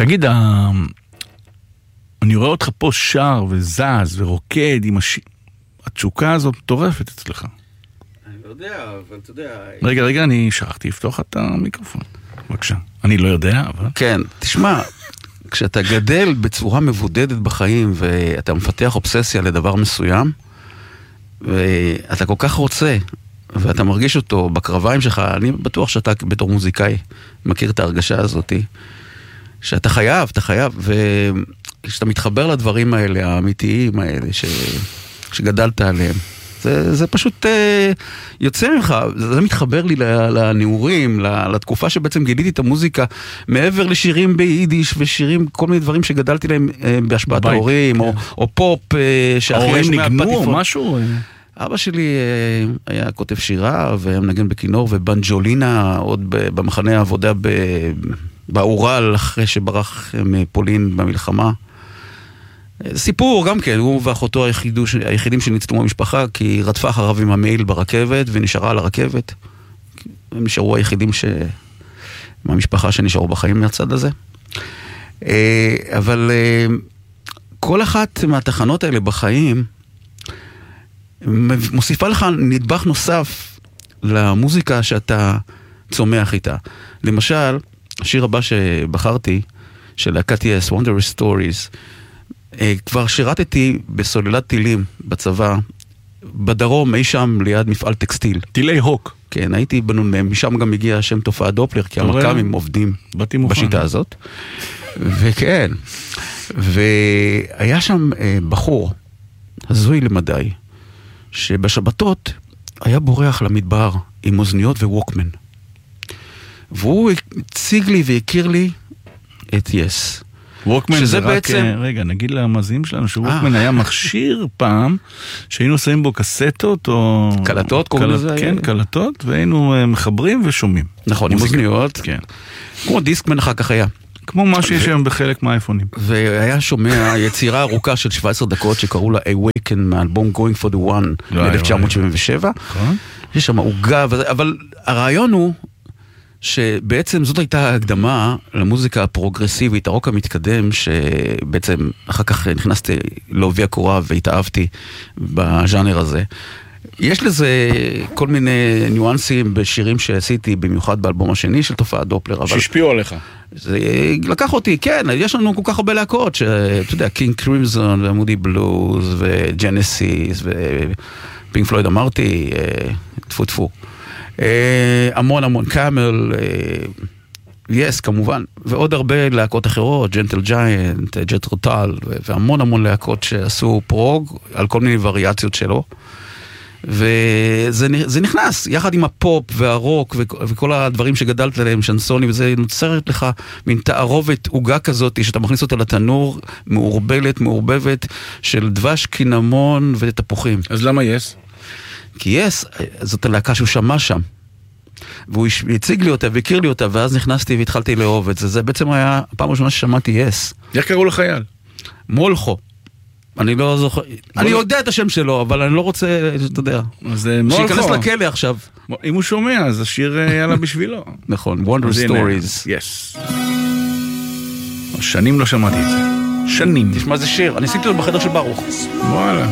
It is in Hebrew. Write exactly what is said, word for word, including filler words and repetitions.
תגיד, אני רואה אותך פה שר וזז ורוקד עם הש... התשוקה הזאת מטורפת אצלך. אני לא יודע, אבל אתה יודע... רגע, רגע, אני שכחתי לפתוח את המיקרופון. בבקשה. אני לא יודע, אבל... כן, תשמע, כשאתה גדל בצורה מבודדת בחיים, ואתה מפתח אובססיה לדבר מסוים, ואתה כל כך רוצה, ואתה מרגיש אותו בקרביים שלך, אני בטוח שאתה בתור מוזיקאי מכיר את ההרגשה הזאת, שאתה חייב, אתה חייב, וכשאתה מתחבר לדברים האלה, האמיתיים האלה, ש... שגדלת עליהם, זה, זה פשוט אה, יוצא ממך, זה מתחבר לי לנעורים, לתקופה שבעצם גיליתי את המוזיקה, מעבר לשירים ביידיש ושירים, כל מיני דברים שגדלתי להם אה, בהשפעת ההורים, או, או פופ, אה, ההורים נגנו או משהו? אבא שלי אה, היה כותב שירה, ומנגן בכינור, ובנג'ולינה, עוד במחנה העבודה באורל, אחרי שברח מפולין במלחמה. סיפור גם כן, הוא ואחותו היחידים שניצלו מהמשפחה, כי היא רדפה אחריו עם המעיל ברכבת, ונשארה על הרכבת. הם נשארו היחידים ש... מהמשפחה שנשארו בחיים מהצד הזה. אבל כל אחת מהתחנות האלה בחיים, מוסיפה לך נדבך נוסף למוזיקה שאתה צומח איתה. למשל, השיר הבא שבחרתי, של להקת יס, Wondrous Stories, כבר שירתתי בסוללת טילים בצבא, בדרום, אי שם ליד מפעל טקסטיל. טילי הוק. כן, הייתי בנון מהם, משם גם הגיע השם תופעה דופלר, כי המקאמים עובדים בשיטה הזאת. וכן, והיה שם בחור, הזוי למדי, שבשבתות היה בורח למדבר עם אוזניות וווקמן. והוא הציג לי והכיר לי את יס. ווקמן זה רק, בעצם... רגע, נגיד למאזינים שלנו, שווקמן היה מכשיר פעם, שהיינו שמים בו קסטות, או... קלטות, קוראים לזה? כן, קלטות, והיינו מחברים ושומעים. נכון, עם אוזניות. כן. כמו דיסקמן אחר כך היה. כמו מה שיש היום בחלק מהאייפונים. והיה שומע יצירה ארוכה של שבע עשרה דקות, שקראו לה Awaken, מהאלבום Going for the One, ב-אלף תשע מאות שבעים ושבע. יש שם עוגה, אבל הרעיון הוא, שבעצם זאת הייתה ההקדמה למוזיקה הפרוגרסיבית, הרוק המתקדם, שבעצם אחר כך נכנסתי לעובי הקורה והתאהבתי בז'אנר הזה. יש לזה כל מיני ניואנסים בשירים שעשיתי, במיוחד באלבום השני של תופעת דופלר. שהשפיעו עליך. זה לקח אותי, כן, יש לנו כל כך הרבה להקות, שאתה יודע, קינג קרימזון ומודי בלוז וג'נסיס ופינק פלויד אמרתי, טפו טפו. המון המון קאמל, יס כמובן, ועוד הרבה להקות אחרות, ג'נטל ג'יינט, ג'ט רוטל, והמון המון להקות שעשו פרוג על כל מיני וריאציות שלו. וזה נכנס, יחד עם הפופ והרוק וכל הדברים שגדלת עליהם, שנסונים, וזה נוצרת לך מין תערובת עוגה כזאת, שאתה מכניס אותה לתנור, מעורבלת, מעורבבת, של דבש, קינמון ותפוחים. אז למה יס? כי יס, זאת הלהקה שהוא שמע שם. והוא הציג לי אותה והכיר לי אותה, ואז נכנסתי והתחלתי לאהוב את זה. זה בעצם היה הפעם הראשונה ששמעתי יס. איך קראו לחייל? מולכו. אני לא זוכר, אני יודע את השם שלו, אבל אני לא רוצה, אתה יודע, שייכנס לכלא עכשיו. אם הוא שומע, אז השיר יאללה בשבילו. נכון, Wondrous Stories. Yes. שנים לא שמעתי את זה. שנים. תשמע, זה שיר, אני עשיתי אותו בחדר של ברוך. וואלה.